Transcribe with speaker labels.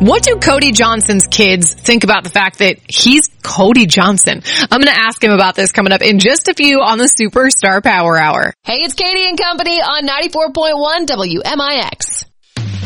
Speaker 1: What do Cody Johnson's kids think about the fact that he's Cody Johnson? I'm going to ask him about this coming up in just a few on the Superstar Power Hour.
Speaker 2: Hey, it's Katie and Company on 94.1 WMIX.